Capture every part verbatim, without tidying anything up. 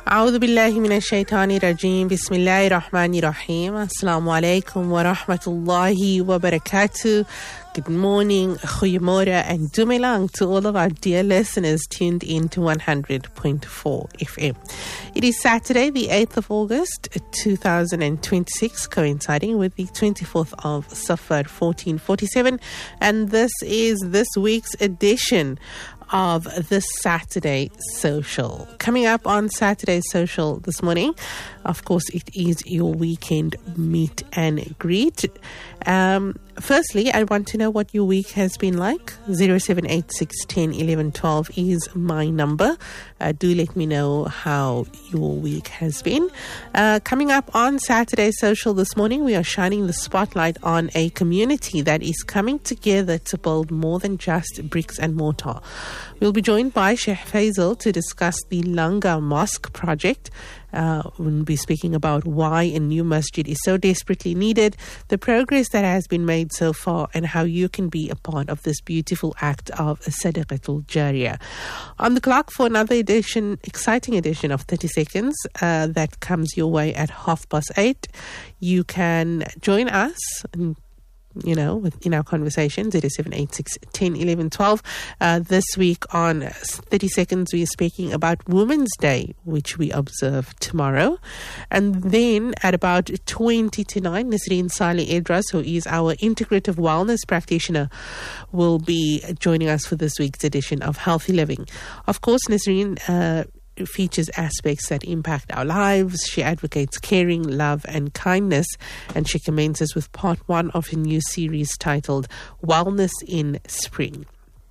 أعوذ بالله من الشيطان الرجيم بسم الله الرحمن الرحيم السلام عليكم ورحمة الله وبركاته. Good morning, goeiemorgen and dumelang to all of our dear listeners tuned in to one hundred point four F M. It is Saturday, the eighth of August, two thousand twenty-six, coinciding with the twenty-fourth of Safar, fourteen forty-seven, and this is this week's edition of the Saturday Social. Coming up on Saturday Social this morning, of course, it is your weekend meet and greet. Um, firstly, I want to know what your week has been like. zero seven eight six, one zero, one one, one two is my number. Uh, do let me know how your week has been. Uh, coming up on Saturday Social this morning, we are shining the spotlight on a community that is coming together to build more than just bricks and mortar. We'll be joined by Sheikh Faisal to discuss the Langa Mosque project. Uh, we'll be speaking about why a new masjid is so desperately needed, the progress that has been made so far, and how you can be a part of this beautiful act of Sadaqatul Jariyah. On the clock for another edition, exciting edition of thirty seconds uh, that comes your way at half past eight. You can join us and you know, in our conversation, zero seven eight six, one zero, one one, one two. Uh, this week on thirty seconds, we are speaking about Women's Day, which we observe tomorrow. And then at about twenty to nine, Nasreen Saleh Edras, who is our integrative wellness practitioner, will be joining us for this week's edition of Healthy Living. Of course, Nasreen uh, features aspects that impact our lives. She advocates caring, love and kindness, and she commences with part one of a new series titled Wellness in Spring.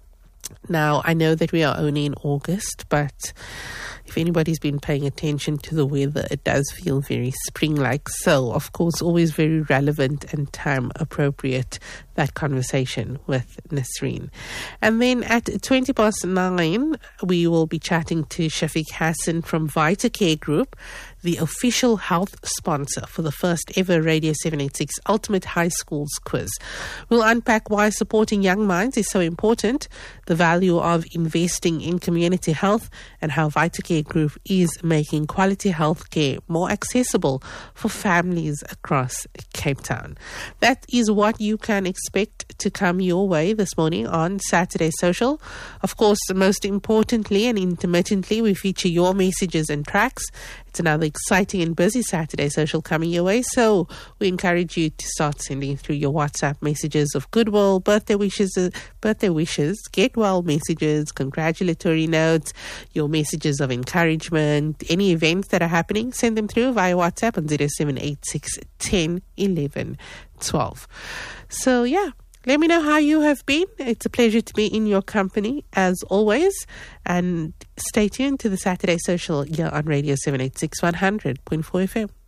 Now, I know that we are only in August, but if anybody's been paying attention to the weather, it does feel very spring-like. So, of course, always very relevant and time-appropriate, that conversation with Nasreen. And then at twenty past nine, we will be chatting to Shafiq Hassan from VitaCare Group, the official health sponsor for the first ever Radio seven eighty-six Ultimate High Schools Quiz. We'll unpack why supporting young minds is so important, the value of investing in community health, and how VitaCare Group is making quality health care more accessible for families across Cape Town. That is what you can expect to come your way this morning on Saturday Social. Of course, most importantly and intermittently, we feature your messages and tracks. It's another exciting and busy Saturday Social coming your way, so we encourage you to start sending through your WhatsApp messages of goodwill, birthday wishes, uh, birthday wishes, get well messages, congratulatory notes, your messages of encouragement, any events that are happening, send them through via WhatsApp on zero seven eight six, one zero, one one, one two. So yeah, let me know how you have been. It's a pleasure to be in your company as always. And stay tuned to the Saturday Social here on Radio seven eighty-six one hundred point four F M.